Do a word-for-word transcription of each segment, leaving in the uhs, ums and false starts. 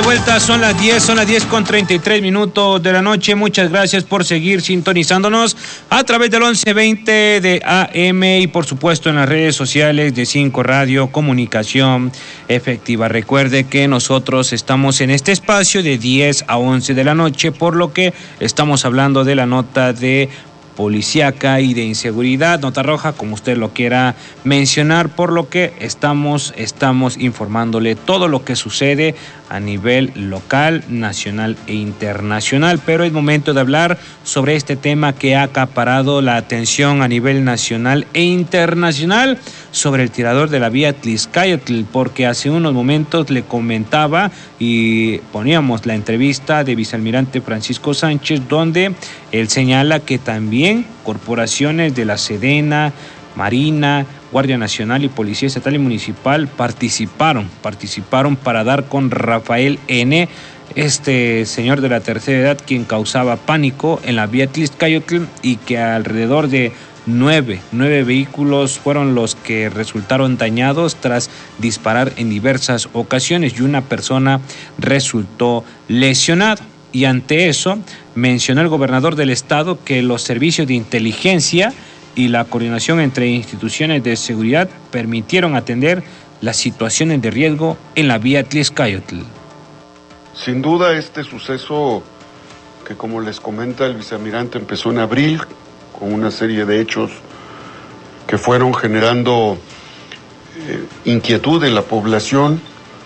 vuelta, son las diez, son las diez con treinta y tres minutos de la noche. Muchas gracias por seguir sintonizándonos a través del once veinte de A M y por supuesto en las redes sociales de cinco Radio, Comunicación Efectiva. Recuerde que nosotros estamos en este espacio de diez a once de la noche, por lo que estamos hablando de la nota de policíaca y de inseguridad, nota roja, como usted lo quiera mencionar, por lo que estamos, estamos informándole todo lo que sucede a nivel local, nacional e internacional. Pero es momento de hablar sobre este tema que ha acaparado la atención a nivel nacional e internacional, sobre el tirador de la vía Tlixcayotl, porque hace unos momentos le comentaba y poníamos la entrevista de vicealmirante Francisco Sánchez, donde él señala que también corporaciones de la Sedena, Marina, Guardia Nacional y Policía Estatal y Municipal participaron, participaron para dar con Rafael N., este señor de la tercera edad, quien causaba pánico en la vía Tlixcayotl, y que alrededor de nueve, nueve vehículos fueron los que resultaron dañados tras disparar en diversas ocasiones, y una persona resultó lesionada. Y ante eso, mencionó el gobernador del estado que los servicios de inteligencia y la coordinación entre instituciones de seguridad permitieron atender las situaciones de riesgo en la vía Tlixcayotl. Sin duda, este suceso que, como les comenta el vicealmirante, empezó en abril con una serie de hechos que fueron generando eh, inquietud en la población.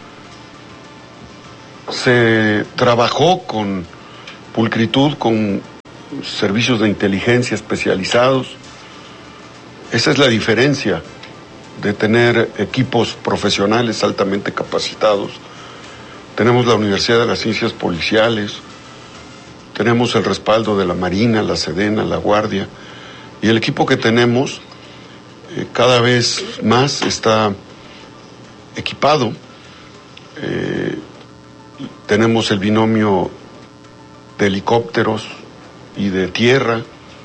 Se trabajó con pulcritud, con servicios de inteligencia especializados. Esa es la diferencia de tener equipos profesionales altamente capacitados. Tenemos la Universidad de las Ciencias Policiales, tenemos el respaldo de la Marina, la Sedena, la Guardia, y el equipo que tenemos eh, cada vez más está equipado. Eh, tenemos el binomio de helicópteros y de tierra.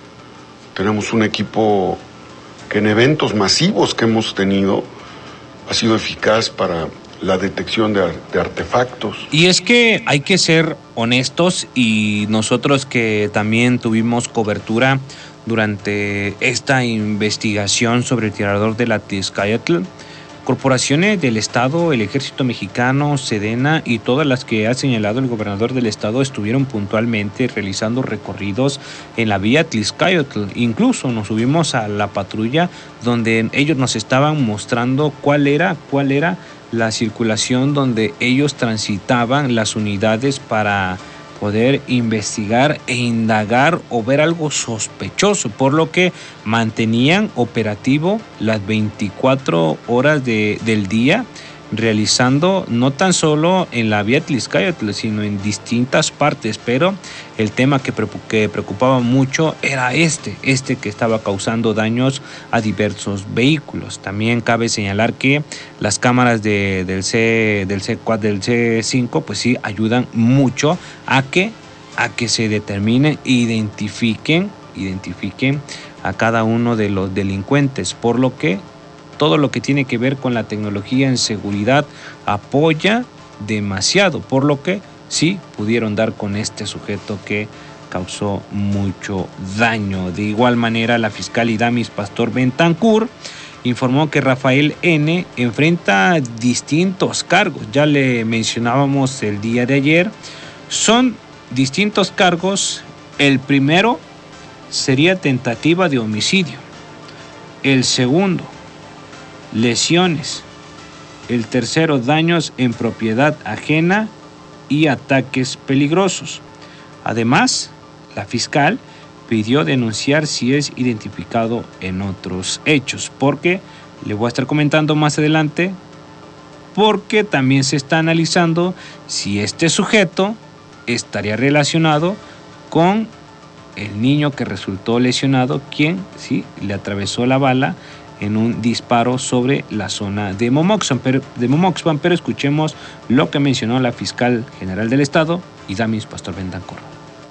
Tenemos un equipo que en eventos masivos que hemos tenido ha sido eficaz para la detección de, de artefactos. Y es que hay que ser honestos, y nosotros que también tuvimos cobertura durante esta investigación sobre el tirador de la Tlixcayotl, corporaciones del Estado, el Ejército Mexicano, Sedena y todas las que ha señalado el gobernador del Estado estuvieron puntualmente realizando recorridos en la vía Tlixcayotl. Incluso nos subimos a la patrulla donde ellos nos estaban mostrando cuál era, cuál era la circulación donde ellos transitaban las unidades para poder investigar e indagar o ver algo sospechoso, por lo que mantenían operativo las veinticuatro horas de, del día, realizando no tan solo en la vía Tlixcayotl, sino en distintas partes. Pero el tema que, que preocupaba mucho era este, este que estaba causando daños a diversos vehículos. También cabe señalar que las cámaras de, del C, del C cuatro, del C cinco, pues sí ayudan mucho a que, a que se determinen e identifiquen, identifiquen a cada uno de los delincuentes, por lo que todo lo que tiene que ver con la tecnología en seguridad apoya demasiado, por lo que sí pudieron dar con este sujeto que causó mucho daño. De igual manera, la fiscal Idamis Pastor Bentancur informó que Rafael N. enfrenta distintos cargos. Ya le mencionábamos el día de ayer. Son distintos cargos. El primero sería tentativa de homicidio. El segundo, lesiones. El tercero, daños en propiedad ajena y ataques peligrosos. Además, la fiscal pidió denunciar si es identificado en otros hechos, porque le voy a estar comentando más adelante, porque también se está analizando si este sujeto estaría relacionado con el niño que resultó lesionado, quien sí le atravesó la bala en un disparo sobre la zona de Momoxpan, pero, de Momoxpan, pero escuchemos lo que mencionó la fiscal general del estado, Idamis Pastor Bentancur.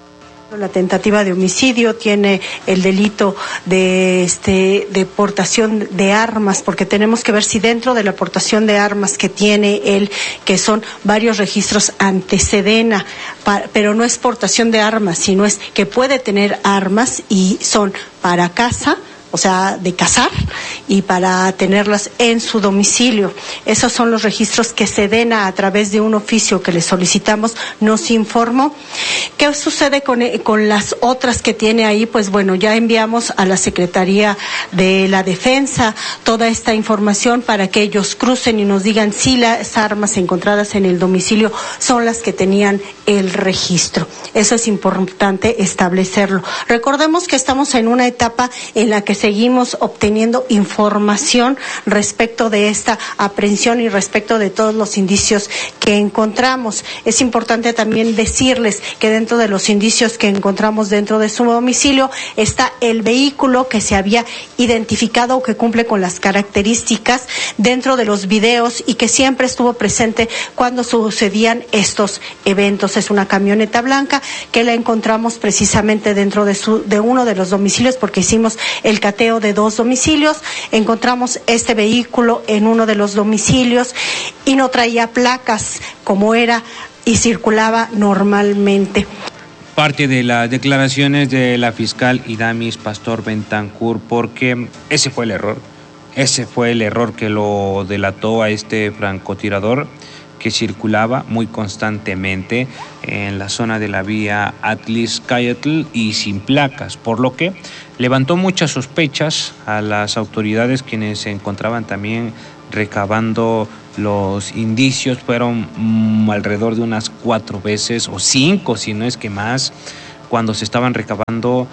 La tentativa de homicidio, tiene el delito de este de portación de armas, porque tenemos que ver si dentro de la portación de armas que tiene él, que son varios registros ante Sedena, pa, pero no es portación de armas, sino es que puede tener armas y son para caza, o sea, de cazar, y para tenerlas en su domicilio. Esos son los registros que Sedena, a través de un oficio que le solicitamos, nos informó. ¿Qué sucede con, con las otras que tiene ahí? Pues bueno, ya enviamos a la Secretaría de la Defensa toda esta información para que ellos crucen y nos digan si las armas encontradas en el domicilio son las que tenían el registro. Eso es importante establecerlo. Recordemos que estamos en una etapa en la que seguimos obteniendo información respecto de esta aprehensión y respecto de todos los indicios que encontramos. Es importante también decirles que dentro de los indicios que encontramos dentro de su domicilio está el vehículo que se había identificado o que cumple con las características dentro de los videos y que siempre estuvo presente cuando sucedían estos eventos. Es una camioneta blanca que la encontramos precisamente dentro de su de uno de los domicilios, porque hicimos el cateo de dos domicilios, encontramos este vehículo en uno de los domicilios y no traía placas como era y circulaba normalmente. Parte de las declaraciones de la fiscal Idamis Pastor Bentancur, porque ese fue el error, ese fue el error que lo delató a este francotirador que circulaba muy constantemente en la zona de la vía Atlixcáyotl y sin placas, por lo que levantó muchas sospechas a las autoridades, quienes se encontraban también recabando los indicios. Fueron mmm, alrededor de unas cuatro veces o cinco, si no es que más, cuando se estaban recabando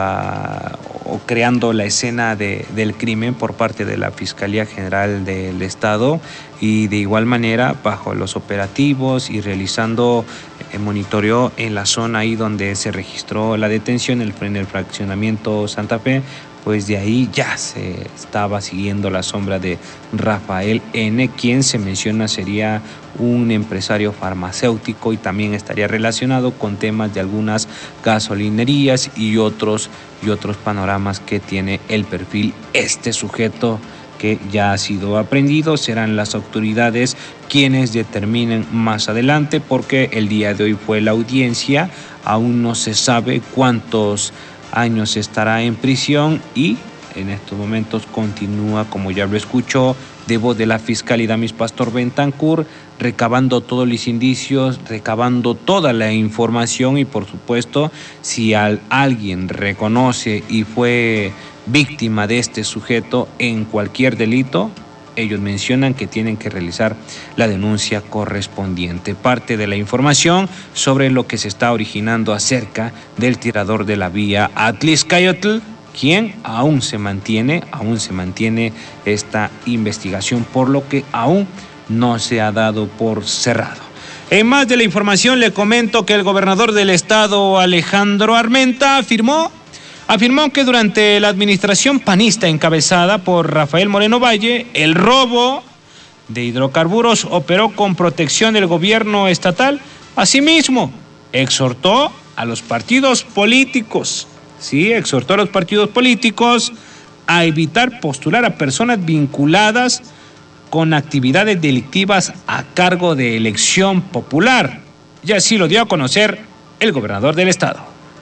la o creando la escena de, del crimen por parte de la Fiscalía General del Estado, y de igual manera bajo los operativos y realizando eh, monitoreo en la zona ahí donde se registró la detención, el, en el fraccionamiento Santa Fe. Pues de ahí ya se estaba siguiendo la sombra de Rafael N., quien se menciona sería un empresario farmacéutico y también estaría relacionado con temas de algunas gasolinerías y otros, y otros panoramas que tiene el perfil este sujeto que ya ha sido aprehendido. Serán las autoridades quienes determinen más adelante, porque el día de hoy fue la audiencia, aún no se sabe cuántos años estará en prisión y en estos momentos continúa, como ya lo escuchó, de voz de la fiscal Idamis Pastor Bentancur, recabando todos los indicios, recabando toda la información y por supuesto, si al, alguien reconoce y fue víctima de este sujeto en cualquier delito, ellos mencionan que tienen que realizar la denuncia correspondiente. Parte de la información sobre lo que se está originando acerca del tirador de la vía Atlixcáyotl, quien aún se mantiene, aún se mantiene esta investigación, por lo que aún no se ha dado por cerrado. En más de la información le comento que el gobernador del estado, Alejandro Armenta, afirmó Afirmó que durante la administración panista encabezada por Rafael Moreno Valle, el robo de hidrocarburos operó con protección del gobierno estatal. Asimismo, exhortó a los partidos políticos, sí, exhortó a los partidos políticos a evitar postular a personas vinculadas con actividades delictivas a cargo de elección popular. Y así lo dio a conocer el gobernador del estado.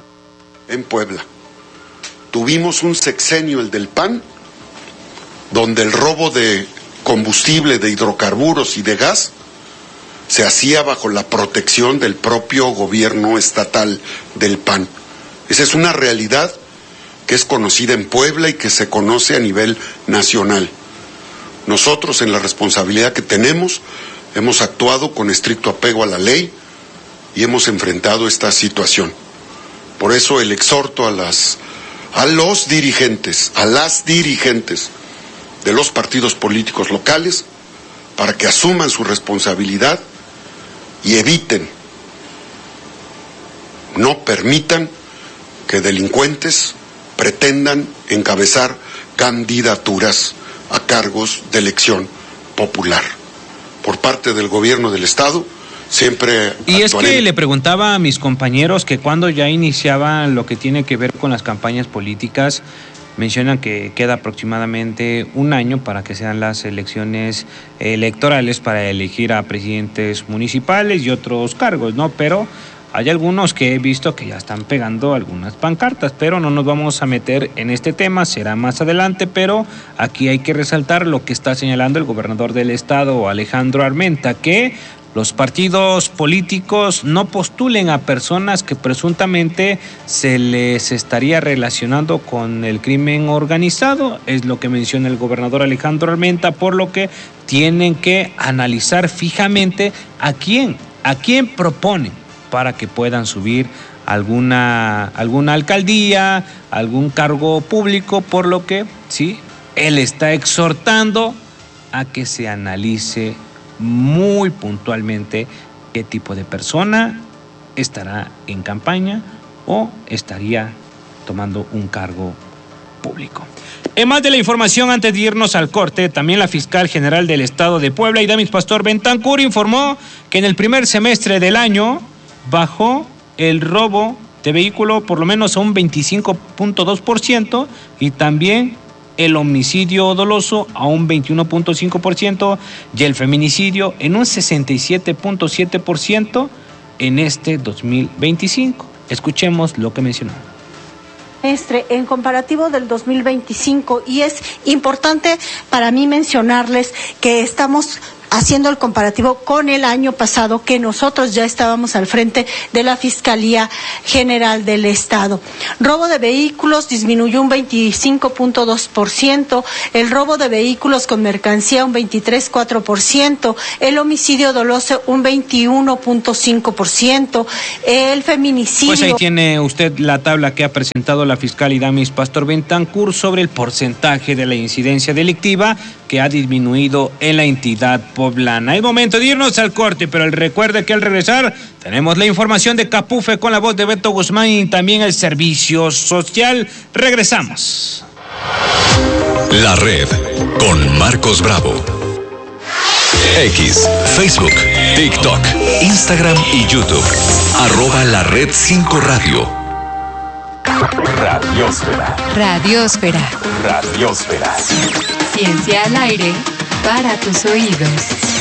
En Puebla tuvimos un sexenio, el del P A N, donde el robo de combustible, de hidrocarburos y de gas se hacía bajo la protección del propio gobierno estatal del P A N. Esa es una realidad que es conocida en Puebla y que se conoce a nivel nacional. Nosotros, en la responsabilidad que tenemos, hemos actuado con estricto apego a la ley y hemos enfrentado esta situación. Por eso el exhorto a las a los dirigentes, a las dirigentes de los partidos políticos locales para que asuman su responsabilidad y eviten, no permitan que delincuentes pretendan encabezar candidaturas a cargos de elección popular. Por parte del gobierno del estado siempre Y es actuaré. que le preguntaba a mis compañeros que cuando ya iniciaban lo que tiene que ver con las campañas políticas, mencionan que queda aproximadamente un año para que sean las elecciones electorales para elegir a presidentes municipales y otros cargos, ¿no? Pero hay algunos que he visto que ya están pegando algunas pancartas, pero no nos vamos a meter en este tema, será más adelante, pero aquí hay que resaltar lo que está señalando el gobernador del estado, Alejandro Armenta, que los partidos políticos no postulen a personas que presuntamente se les estaría relacionando con el crimen organizado, es lo que menciona el gobernador Alejandro Armenta, por lo que tienen que analizar fijamente a quién, a quién proponen para que puedan subir alguna, alguna alcaldía, algún cargo público, por lo que sí, él está exhortando a que se analice muy puntualmente qué tipo de persona estará en campaña o estaría tomando un cargo público. En más de la información, antes de irnos al corte, también la fiscal general del estado de Puebla, Idamis Pastor Bentancur, informó que en el primer semestre del año bajó el robo de vehículo por lo menos a un veinticinco punto dos por ciento y también el homicidio doloso a un veintiuno punto cinco por ciento y el feminicidio en un sesenta y siete punto siete por ciento en este dos mil veinticinco. Escuchemos lo que mencionó. En comparativo del dos mil veinticinco, y es importante para mí mencionarles que estamos haciendo el comparativo con el año pasado, que nosotros ya estábamos al frente de la Fiscalía General del Estado. Robo de vehículos disminuyó un veinticinco punto dos por ciento, el robo de vehículos con mercancía un veintitrés punto cuatro por ciento, el homicidio doloso un veintiuno punto cinco por ciento, el feminicidio... Pues ahí tiene usted la tabla que ha presentado la fiscal Idamis Pastor Bentancur sobre el porcentaje de la incidencia delictiva que ha disminuido en la entidad poblana. Es momento de irnos al corte, pero recuerde que al regresar tenemos la información de Capufe con la voz de Beto Guzmán y también el servicio social. Regresamos. La red con Marcos Bravo. X, Facebook, TikTok, Instagram y YouTube. Arroba la red cinco radio. Radiosfera. Radiosfera. Radiosfera. Ciencia al aire para tus oídos.